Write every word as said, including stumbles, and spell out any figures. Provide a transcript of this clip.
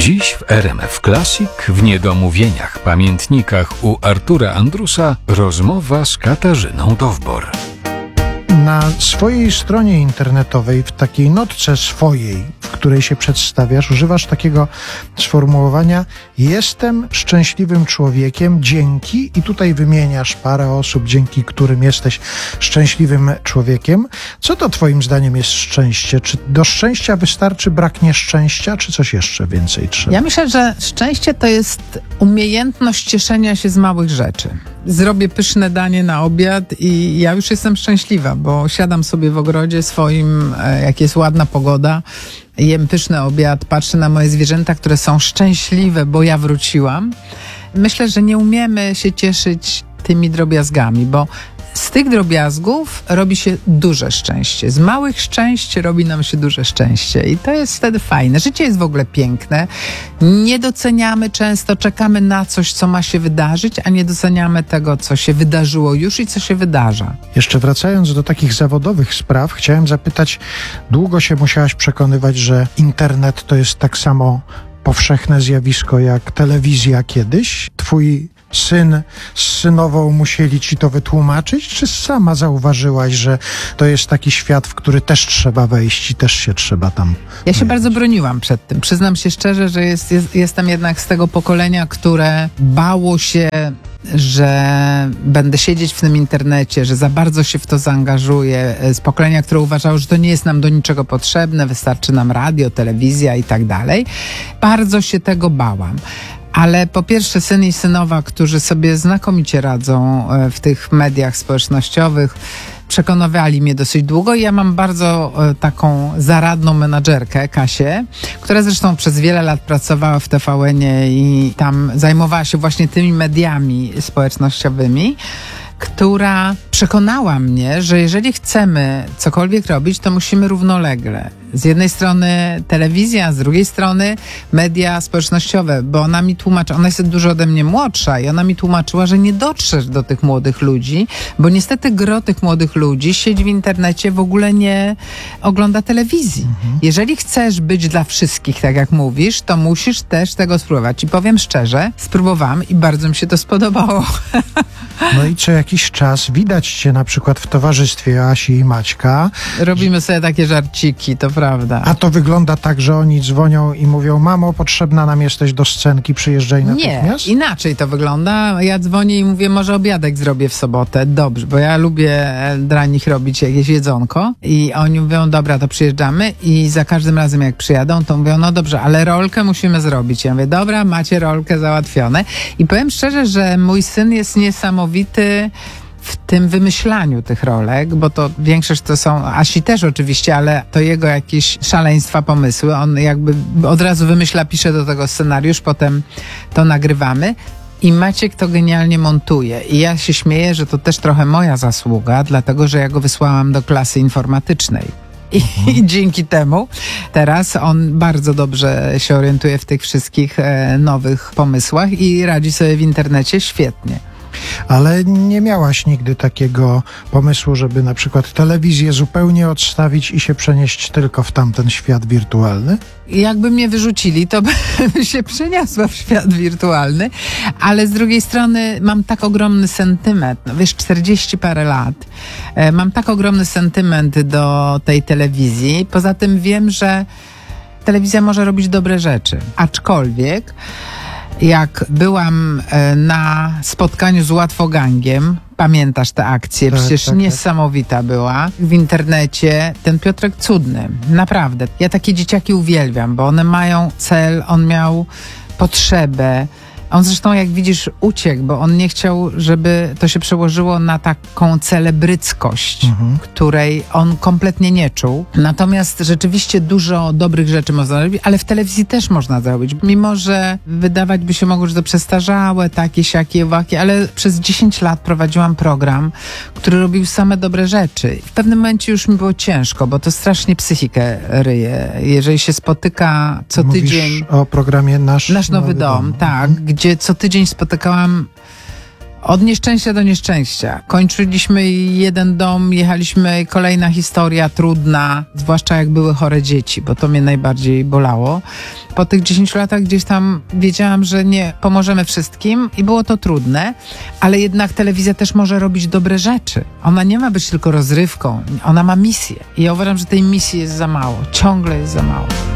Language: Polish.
Dziś w R M F Classic w Niedomówieniach, pamiętnikach u Artura Andrusa rozmowa z Katarzyną Dowbor. Na swojej stronie internetowej, w takiej notce swojej, w której się przedstawiasz, używasz takiego sformułowania: jestem szczęśliwym człowiekiem dzięki, i tutaj wymieniasz parę osób, dzięki którym jesteś szczęśliwym człowiekiem. Co to twoim zdaniem jest szczęście? Czy do szczęścia wystarczy brak nieszczęścia, czy coś jeszcze więcej trzeba? Ja myślę, że szczęście to jest umiejętność cieszenia się z małych rzeczy. Zrobię pyszne danie na obiad i ja już jestem szczęśliwa, bo siadam sobie w ogrodzie swoim, jak jest ładna pogoda, jem pyszny obiad, patrzę na moje zwierzęta, które są szczęśliwe, bo ja wróciłam. Myślę, że nie umiemy się cieszyć tymi drobiazgami, bo z tych drobiazgów robi się duże szczęście. Z małych szczęść robi nam się duże szczęście. I to jest wtedy fajne. Życie jest w ogóle piękne. Nie doceniamy często, czekamy na coś, co ma się wydarzyć, a nie doceniamy tego, co się wydarzyło już i co się wydarza. Jeszcze wracając do takich zawodowych spraw, chciałem zapytać, długo się musiałaś przekonywać, że internet to jest tak samo powszechne zjawisko jak telewizja kiedyś? Twój syn z synową musieli ci to wytłumaczyć, czy sama zauważyłaś, że to jest taki świat, w który też trzeba wejść i też się trzeba tam... Ja się bardzo broniłam przed tym. Przyznam się szczerze, że jest, jest, jestem jednak z tego pokolenia, które bało się, że będę siedzieć w tym internecie, że za bardzo się w to zaangażuję. Z pokolenia, które uważało, że to nie jest nam do niczego potrzebne, wystarczy nam radio, telewizja i tak dalej. Bardzo się tego bałam. Ale po pierwsze syn i synowa, którzy sobie znakomicie radzą w tych mediach społecznościowych, przekonywali mnie dosyć długo i ja mam bardzo taką zaradną menadżerkę, Kasię, która zresztą przez wiele lat pracowała w T V N-ie i tam zajmowała się właśnie tymi mediami społecznościowymi, która przekonała mnie, że jeżeli chcemy cokolwiek robić, to musimy równolegle. Z jednej strony telewizja, z drugiej strony media społecznościowe, bo ona mi tłumaczy, ona jest dużo ode mnie młodsza i ona mi tłumaczyła, że nie dotrzesz do tych młodych ludzi, bo niestety gro tych młodych ludzi siedzi w internecie, w ogóle nie ogląda telewizji. Mhm. Jeżeli chcesz być dla wszystkich, tak jak mówisz, to musisz też tego spróbować. I powiem szczerze, spróbowałam i bardzo mi się to spodobało. No i co jakiś czas widać cię na przykład w towarzystwie Asi i Maćka. Robimy sobie takie żarciki, to prawda. A to wygląda tak, że oni dzwonią i mówią: mamo, potrzebna nam jesteś do scenki, przyjeżdżaj natychmiast? Nie, inaczej to wygląda. Ja dzwonię i mówię, może obiadek zrobię w sobotę. Dobrze, bo ja lubię dla nich robić jakieś jedzonko i oni mówią, dobra, to przyjeżdżamy i za każdym razem jak przyjadą, to mówią, no dobrze, ale rolkę musimy zrobić. Ja mówię, dobra, macie rolkę załatwione. I powiem szczerze, że mój syn jest niesamowity w tym wymyślaniu tych rolek, bo to większość to są, Asi też oczywiście, ale to jego jakieś szaleństwa, pomysły. On jakby od razu wymyśla, pisze do tego scenariusz, potem to nagrywamy. I Maciek to genialnie montuje. I ja się śmieję, że to też trochę moja zasługa, dlatego że ja go wysłałam do klasy informatycznej. I, mhm. I dzięki temu teraz on bardzo dobrze się orientuje w tych wszystkich e, nowych pomysłach i radzi sobie w internecie świetnie. Ale nie miałaś nigdy takiego pomysłu, żeby na przykład telewizję zupełnie odstawić i się przenieść tylko w tamten świat wirtualny? Jakby mnie wyrzucili, to bym się przeniosła w świat wirtualny, ale z drugiej strony mam tak ogromny sentyment, no wiesz, czterdzieści parę lat, e, mam tak ogromny sentyment do tej telewizji. Poza tym wiem, że telewizja może robić dobre rzeczy, aczkolwiek jak byłam na spotkaniu z Łatwogangiem, pamiętasz tę akcję, tak, przecież tak, niesamowita tak. była, w internecie, ten Piotrek cudny, naprawdę. Ja takie dzieciaki uwielbiam, bo one mają cel, on miał potrzebę. On zresztą, jak widzisz, uciekł, bo on nie chciał, żeby to się przełożyło na taką celebryckość, mhm. której on kompletnie nie czuł. Natomiast rzeczywiście dużo dobrych rzeczy można zrobić, ale w telewizji też można zrobić. Mimo że wydawać by się mogło, że to przestarzałe, takie, siakie, owakie, ale przez dziesięć lat prowadziłam program, który robił same dobre rzeczy. W pewnym momencie już mi było ciężko, bo to strasznie psychikę ryje. Jeżeli się spotyka co Mówisz tydzień... o programie Nasz, Nasz Nowy, Nowy Dom, dom. tak, mhm. gdzie co tydzień spotykałam od nieszczęścia do nieszczęścia. Kończyliśmy jeden dom, jechaliśmy, kolejna historia trudna, zwłaszcza jak były chore dzieci, bo to mnie najbardziej bolało. Po tych dziesięciu latach gdzieś tam wiedziałam, że nie pomożemy wszystkim i było to trudne, ale jednak telewizja też może robić dobre rzeczy. Ona nie ma być tylko rozrywką, ona ma misję. I ja uważam, że tej misji jest za mało, ciągle jest za mało.